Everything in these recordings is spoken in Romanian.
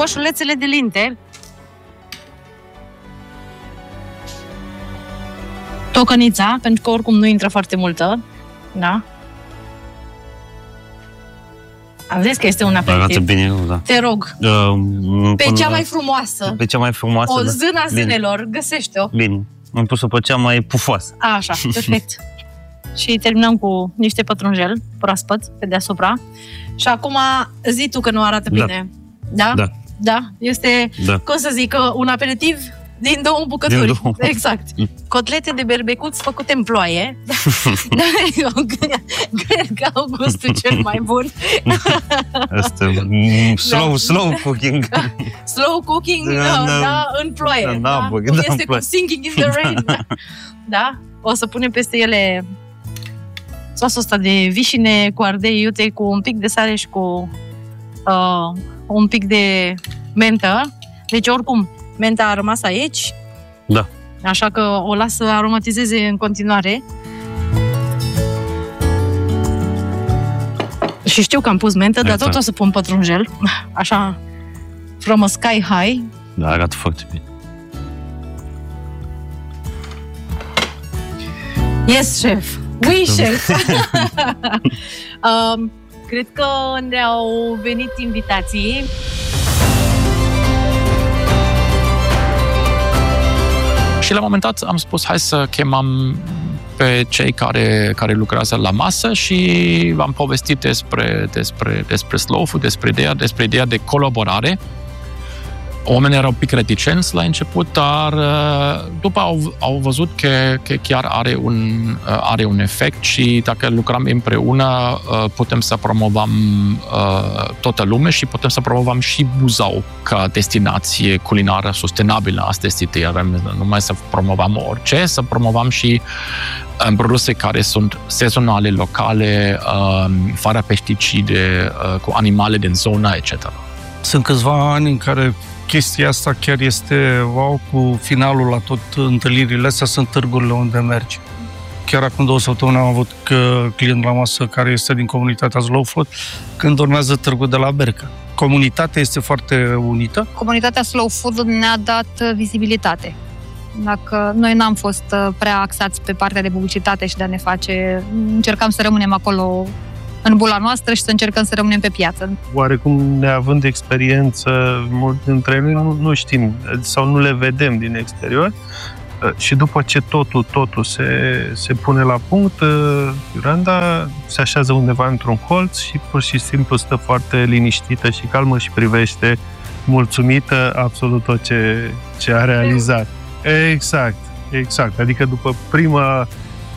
coșulețele de linte. Tocănița, pentru că oricum nu intră foarte multă. Da? Am zis că este un aperitiv. Arată bine, da. Te rog. Pe cea mai frumoasă. Pe cea mai frumoasă. O zână a zânelor. Găsește-o. Bine. Am pus-o pe cea mai pufoasă. Așa, perfect. Și terminăm cu niște pătrunjel proaspăt pe deasupra. Și acum zi tu că nu arată bine. Da? Da. Da? Este, cum să zic, un aperitiv din două bucături. Exact. Cotlete de berbecuți făcute în ploaie. Da, eu cred că au gustul cel mai bun. Asta, slow cooking. Slow cooking, da, în ploaie. Da? Este cu Singing in the Rain. Da? O să punem peste ele sosul ăsta de vișine cu ardei iute, cu un pic de sare și cu un pic de mentă. Deci, oricum, menta a rămas aici. Da. Așa că o las să aromatizeze în continuare. Și știu că am pus mentă, dar tot o să pun pătrunjel. Așa, from a sky high. Da, arată foarte bine. Yes, chef. Oui, chef. Cred că ne-au venit invitații. Și la un moment dat am spus, hai să chemăm pe cei care lucrează la masă și am povestit despre slow food, despre ideea de colaborare. Oamenii erau un pic reticenți la început, dar după au văzut că chiar are un efect și dacă lucrăm împreună putem să promovăm toată lumea și putem să promovăm și Buzău ca destinație culinară sustenabilă. Asta este ideea, nu numai să promovăm orice, să promovăm și produse care sunt sezonale, locale, fără pesticide, cu animale din zona, etc. Sunt câțiva ani în care chestia asta chiar este wow, cu finalul la tot întâlnirile astea sunt târgurile unde mergi. Chiar acum 2 săptămâni am avut client la masă care este din comunitatea Slow Food, când urmează târgul de la Berca. Comunitatea este foarte unită. Comunitatea Slow Food ne-a dat vizibilitate. Dacă noi n-am fost prea axați pe partea de publicitate și de a ne face, încercam să rămânem acolo în bula noastră și să încercăm să rămânem pe piață. Oarecum, neavând experiență, mulți dintre noi nu știm sau nu le vedem din exterior și după ce totul se pune la punct, Iolanda se așează undeva într-un colț și pur și simplu stă foarte liniștită și calmă și privește mulțumită absolut tot ce a realizat. Exact. Adică după prima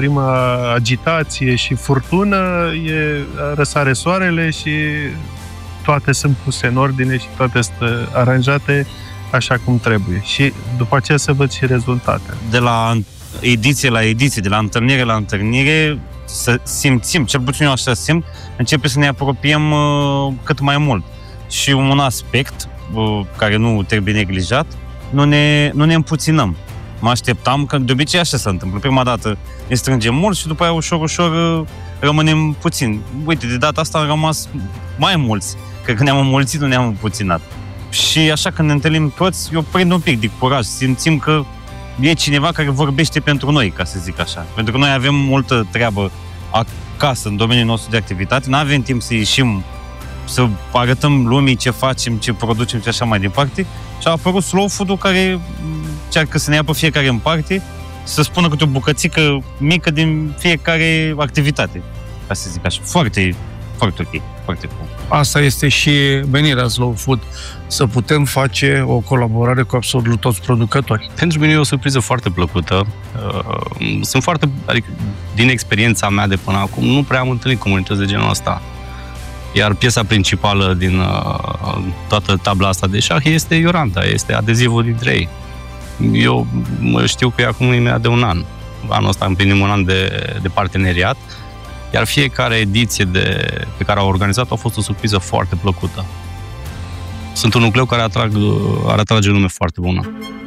agitație și furtună răsare soarele și toate sunt puse în ordine și toate sunt aranjate așa cum trebuie. Și după aceea să văd și rezultate. De la ediție la ediție, de la întâlnire la întâlnire, să simțim, cel puțin eu așa simt, începe să ne apropiem cât mai mult. Și un aspect care nu trebuie neglijat, nu ne împuținăm. Mă așteptam că de obicei așa se întâmplă. Prima dată ne strângem mult și după aia ușor rămânem puțin. Uite, de data asta am rămas mai mulți. Cred că ne-am înmulțit, nu ne-am împuținat. Și așa când ne întâlnim toți, eu prind un pic de curaj. Simțim că e cineva care vorbește pentru noi, ca să zic așa. Pentru că noi avem multă treabă acasă, în domeniul nostru de activitate. Nu avem timp să ieșim, să arătăm lumii ce facem, ce producem și așa mai departe. Și a apărut Slow Food-ul care încearcă să ne ia pe fiecare în parte, să spună câte o bucățică mică din fiecare activitate, ca să zic așa. Foarte, foarte ok, foarte cool. Asta este și venirea Slow Food, să putem face o colaborare cu absolut toți producătorii. Pentru mine e o surpriză foarte plăcută. Adică, din experiența mea de până acum, nu prea am întâlnit comunități de genul ăsta. Iar piesa principală din toată tabla asta de șah este Iolanda, este adezivul dintre ei. Eu știu că e acum imediat de un an. Anul ăsta împlinim un an de parteneriat, iar fiecare ediție pe care au organizat a fost o surpriză foarte plăcută. Sunt un nucleu care ar atrage lume foarte bună.